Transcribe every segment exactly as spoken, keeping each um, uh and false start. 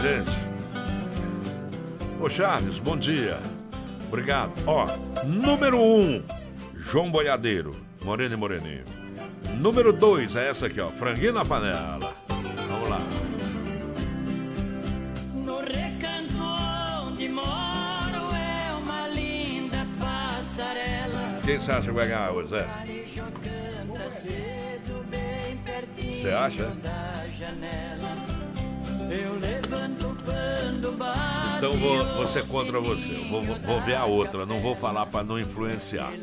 Gente. Ô Charles, bom dia. Obrigado. Ó, número um, João Boiadeiro, Moreno e Moreninho. Número dois é essa aqui, ó, franguinho na panela. Vamos lá. No recanto onde moro é uma linda passarela. Quem você acha que vai ganhar hoje, Zé? Você acha? Eu levanto quando bate. Então vou, vou ser contra você. Eu vou, vou ver a outra. Não vou falar para não influenciar.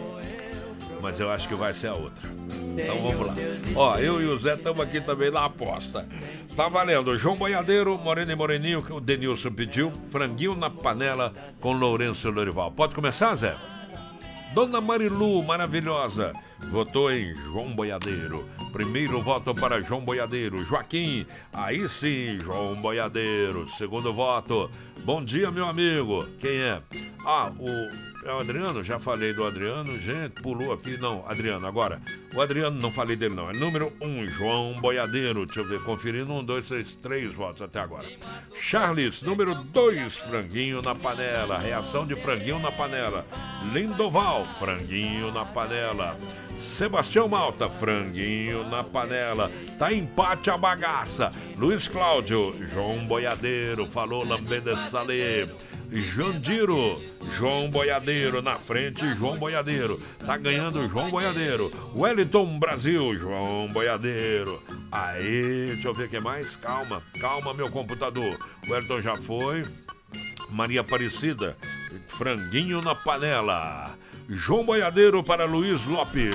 Mas eu acho que vai ser a outra. Então vamos lá. Ó, eu e o Zé estamos aqui também na aposta. Tá valendo. João Boiadeiro, Moreno e Moreninho, que o Denilson pediu. Franguinho na panela com Lourenço Lorival. Pode começar, Zé? Dona Marilu, maravilhosa, votou em João Boiadeiro. Primeiro voto para João Boiadeiro. Joaquim, aí sim, João Boiadeiro. Segundo voto. Bom dia, meu amigo. Quem é? Ah, o, é o Adriano. Já falei do Adriano. Gente, pulou aqui. Não, Adriano, agora. O Adriano, não falei dele não. É número um, João Boiadeiro. Deixa eu ver, conferindo. Um, dois, três, três votos até agora. Charles, número dois, franguinho na panela. Reação de franguinho na panela. Lindoval, franguinho na panela. Sebastião Malta, franguinho na panela. Tá empate a bagaça. Luiz Cláudio, João Boiadeiro. Falou Lambeda Salê. Jandiro, João Boiadeiro na frente, João Boiadeiro. Tá ganhando João Boiadeiro. Wellington Brasil, João Boiadeiro. Aí, deixa eu ver o que mais. Calma, calma, meu computador. O Wellington já foi. Maria Aparecida, franguinho na panela. João Boiadeiro para Luiz Lopes.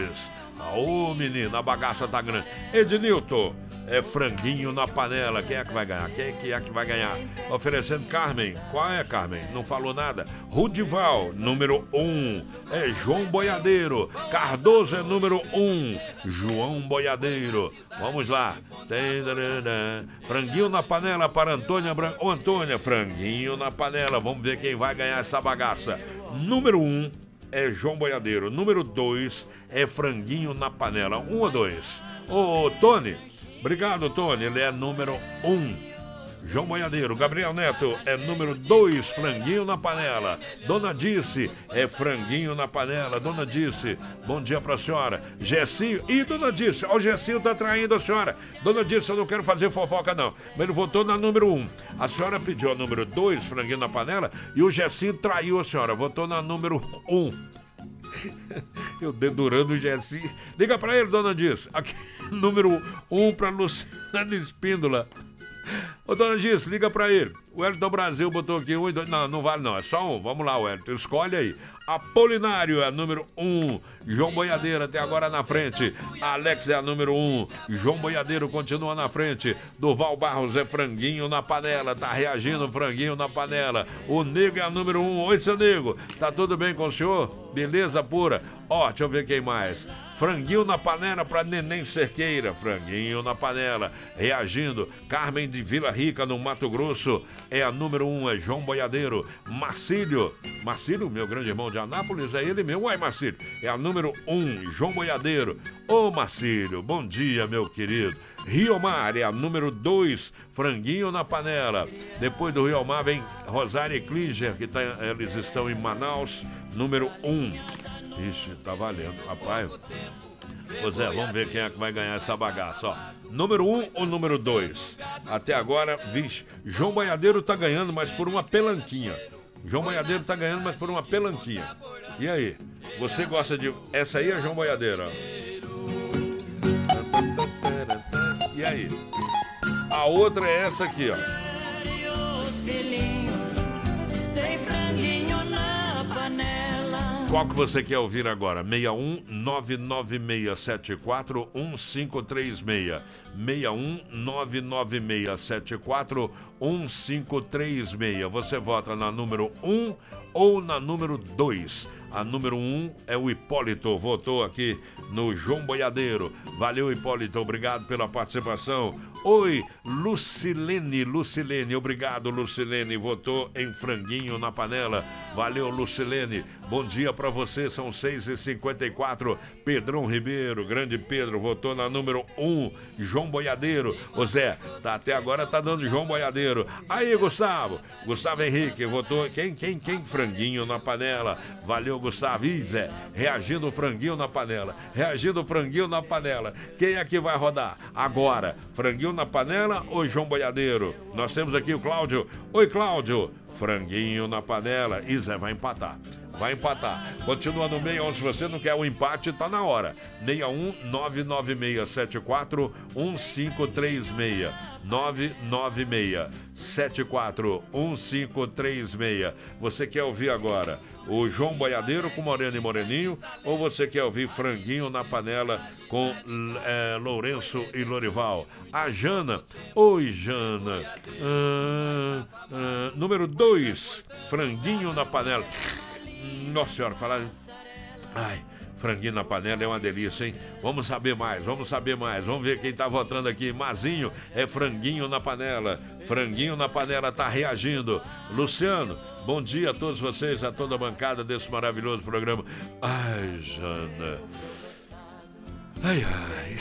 Ô, menina, a bagaça tá grande. Ednilton, é franguinho na panela. Quem é que vai ganhar? Quem é que, é que vai ganhar? Oferecendo Carmen. Qual é, Carmen? Não falou nada. Rudival, número um. É João Boiadeiro. Cardoso é número um. João Boiadeiro. Vamos lá. Franguinho na panela para Antônia Branco. Ô, Antônia, franguinho na panela. Vamos ver quem vai ganhar essa bagaça. Número um. É João Boiadeiro. Número dois é franguinho na panela. Um ou dois? Ô, Tony. Obrigado, Tony. Ele é número um. João Boiadeiro. Gabriel Neto é número dois, franguinho na panela. Dona Dice é franguinho na panela. Dona Dice, bom dia pra senhora. Gessinho, e Dona Dice, ó, o Gessinho tá traindo a senhora. Dona Dice, eu não quero fazer fofoca não, mas ele votou na número um. A senhora pediu a número dois, franguinho na panela, e o Gessinho traiu a senhora, votou na número um. Eu dedurando o Gessinho. Liga pra ele, Dona Dice. Aqui, número um pra Luciana Espíndola. Ô, Dona Dice, liga pra ele. O Wellington Brasil botou aqui um e dois. Não, não vale não, é só um. Vamos lá, Wellington, escolhe aí. Apolinário é a número um. João Boiadeiro até agora na frente. Alex é a número um. João Boiadeiro continua na frente. Durval Barros é franguinho na panela. Tá reagindo franguinho na panela. O Nego é a número um. Oi, seu Nego. Tá tudo bem com o senhor? Beleza pura? Ó, deixa eu ver quem mais. Franguinho na panela para Neném Cerqueira. Franguinho na panela. Reagindo. Carmen de Vila Rica, no Mato Grosso. É a número um, é João Boiadeiro. Marcílio. Marcílio, meu grande irmão de Anápolis, é ele mesmo. Uai, Marcílio. É a número um, João Boiadeiro. Ô, Marcílio, bom dia, meu querido. Riomar é a número dois, franguinho na panela. Depois do Riomar vem Rosário e Klinger, que tá, eles estão em Manaus, número um. Ixi, tá valendo, rapaz. Ô Zé, vamos ver quem é que vai ganhar essa bagaça, ó. Número um ou número dois? Até agora, vixe, João Boiadeiro tá ganhando, mas por uma pelanquinha. João Boiadeiro tá ganhando, mas por uma pelanquinha. E aí? Você gosta de... Essa aí é João Boiadeiro, ó. E aí? A outra é essa aqui, ó. Qual que você quer ouvir agora? seis um nove nove seis sete quatro um cinco três seis. seis um nove nove seis sete quatro um cinco três seis. Você vota na número um ou na número dois. A número um é o Hipólito, votou aqui no João Boiadeiro. Valeu, Hipólito, obrigado pela participação. Oi, Lucilene, Lucilene, obrigado, Lucilene, votou em franguinho na panela. Valeu, Lucilene, bom dia pra você, são seis e cinquenta e quatro. Pedrão Ribeiro, grande Pedro, votou na número um, João Boiadeiro. Ô Zé, tá, até agora tá dando João Boiadeiro. Aí, Gustavo, Gustavo Henrique, votou, quem, quem, quem? Franguinho na panela. Valeu, Gustavo. Ih, Zé, reagindo o franguinho na panela, reagindo o franguinho na panela. Quem é que vai rodar agora? Franguinho na panela ou João Boiadeiro? Nós temos aqui o Cláudio. Oi, Cláudio. Franguinho na panela. E Zé vai empatar. Vai empatar. Continua no meio, se você não quer o empate, tá na hora. seis um nove nove seis sete quatro um cinco três seis. nove nove seis sete quatro um cinco três seis. Você quer ouvir agora o João Boiadeiro com Moreno e Moreninho, ou você quer ouvir franguinho na panela com é, Lourenço e Lorival? A Jana. Oi, Jana. Ah, ah, número dois, franguinho na panela. Nossa senhora, falar. Ai, franguinho na panela é uma delícia, hein? Vamos saber mais, vamos saber mais. Vamos ver quem tá votando aqui. Mazinho é franguinho na panela. Franguinho na panela tá reagindo. Luciano, bom dia a todos vocês, a toda a bancada desse maravilhoso programa. Ai, Jana. Ai, ai.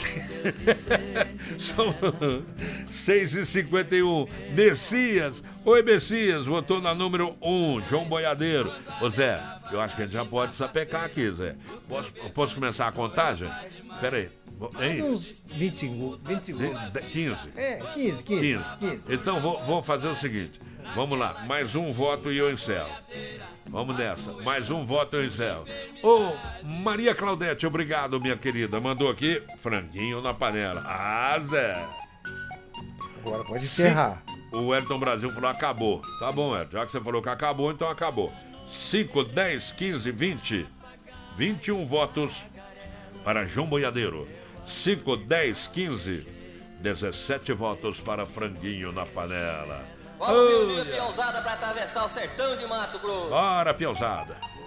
São seis e cinquenta e um. Messias. Oi, Messias. Votou na número um, João Boiadeiro. Ô, Zé, eu acho que a gente já pode sapecar aqui, Zé. Posso, posso começar a contagem? Pera aí. Uns vinte segundos. vinte segundos. quinze. É, quinze, quinze. quinze. quinze. Então, vou, vou fazer o seguinte. Vamos lá. Mais um voto e eu encerro. Vamos nessa. Mais um voto e eu encerro. Ô, Maria Claudete, obrigado, minha querida. Mandou aqui franguinho na panela. Ah, Zé. Agora pode encerrar. O Elton Brasil falou acabou. Tá bom, Elton. Já que você falou que acabou, então acabou. cinco, dez, quinze, vinte. vinte e um votos para João Boiadeiro. cinco, dez, quinze. dezessete votos para franguinho na panela. Bora, Piauzada, pra atravessar o sertão de Mato Grosso. Bora, Piauzada.